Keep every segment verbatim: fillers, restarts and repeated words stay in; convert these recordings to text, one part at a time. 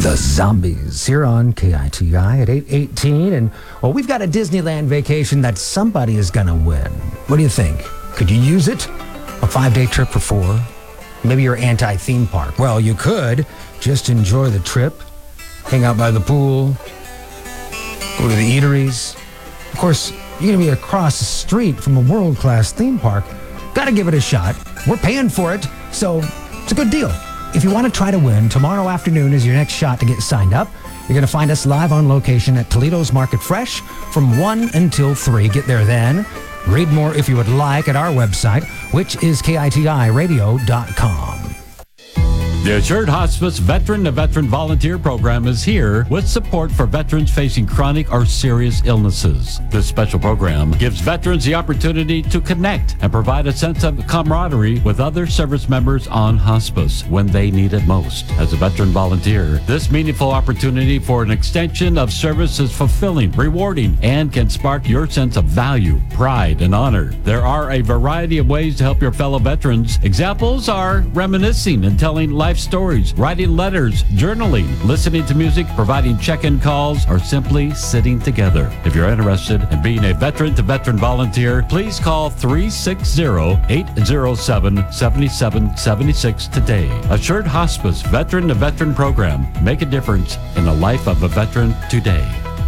The Zombies here on K I T I at eight eighteen. And, well, we've got a Disneyland vacation that somebody is going to win. What do you think? Could you use it? A five-day trip for four? Maybe you're anti-theme park. Well, you could just enjoy the trip, hang out by the pool, go to the eateries. Of course, you're going to be across the street from a world-class theme park. Got to give it a shot. We're paying for it, so it's a good deal. If you want to try to win, tomorrow afternoon is your next shot to get signed up. You're going to find us live on location at Toledo's Market Fresh from one until three. Get there then. Read more if you would like at our website, which is K I T I radio dot com. The Assured Hospice Veteran to Veteran Volunteer Program is here with support for veterans facing chronic or serious illnesses. This special program gives veterans the opportunity to connect and provide a sense of camaraderie with other service members on hospice when they need it most. As a veteran volunteer, this meaningful opportunity for an extension of service is fulfilling, rewarding, and can spark your sense of value, pride, and honor. There are a variety of ways to help your fellow veterans. Examples are reminiscing and telling life stories, writing letters, journaling, listening to music, providing check-in calls, or simply sitting together. If you're interested in being a veteran-to-veteran volunteer, please call three six zero, eight zero seven, seven seven seven six today. Assured Hospice Veteran-to-Veteran Program. Make a difference in the life of a veteran today.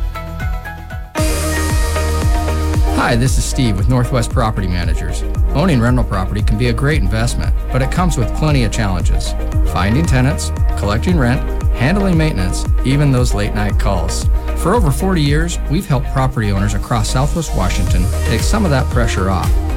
Hi, this is Steve with Northwest Property Managers. Owning rental property can be a great investment, but it comes with plenty of challenges. Finding tenants, collecting rent, handling maintenance, even those late night calls. For over forty years, we've helped property owners across Southwest Washington take some of that pressure off.